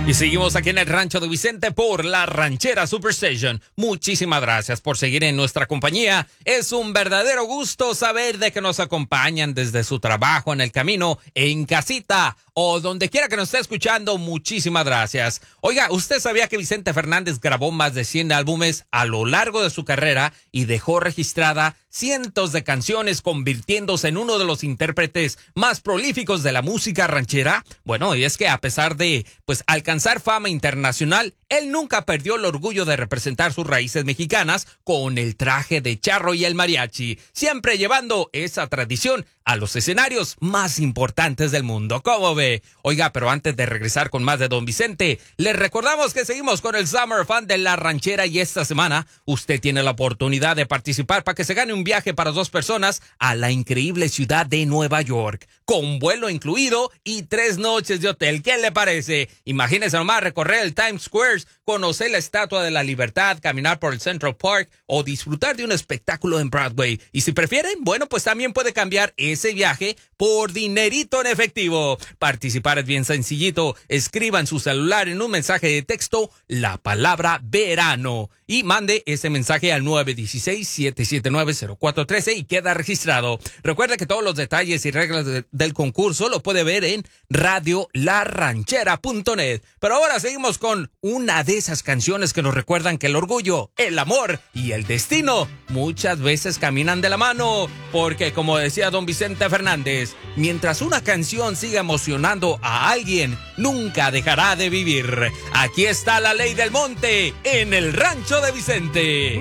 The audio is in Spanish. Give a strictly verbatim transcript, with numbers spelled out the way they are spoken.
Y seguimos aquí en el Rancho de Vicente por la Ranchera Superstation. Muchísimas gracias por seguir en nuestra compañía. Es un verdadero gusto saber de que nos acompañan desde su trabajo, en el camino, en casita o donde quiera que nos esté escuchando. Muchísimas gracias. Oiga, ¿usted sabía que Vicente Fernández grabó más de cien álbumes a lo largo de su carrera y dejó registrada cientos de canciones, convirtiéndose en uno de los intérpretes más prolíficos de la música ranchera? Bueno, y es que a pesar de pues alcanzar fama internacional, él nunca perdió el orgullo de representar sus raíces mexicanas con el traje de charro y el mariachi, siempre llevando esa tradición a los escenarios más importantes del mundo. ¿Cómo ve? Oiga, pero antes de regresar con más de Don Vicente, les recordamos que seguimos con el Summer Fun de la Ranchera y esta semana usted tiene la oportunidad de participar para que se gane un viaje para dos personas a la increíble ciudad de Nueva York, con vuelo incluido y tres noches de hotel. ¿Qué le parece? Imagínese nomás recorrer el Times Square, conocer la Estatua de la Libertad, caminar por el Central Park o disfrutar de un espectáculo en Broadway. Y si prefieren, bueno, pues también puede cambiar ese viaje por dinerito en efectivo. Participar es bien sencillito. Escriba en su celular en un mensaje de texto la palabra verano y mande ese mensaje al nueve uno seis, siete siete nueve, cero cuatro uno tres y queda registrado. Recuerda que todos los detalles y reglas de, del concurso lo puede ver en radio la ranchera punto net. Pero ahora seguimos con una de esas canciones que nos recuerdan que el orgullo, el amor y el destino muchas veces caminan de la mano, porque como decía Don Vicente Fernández, mientras una canción siga emocionando a alguien, nunca dejará de vivir. Aquí está La Ley del Monte en el Rancho de Vicente.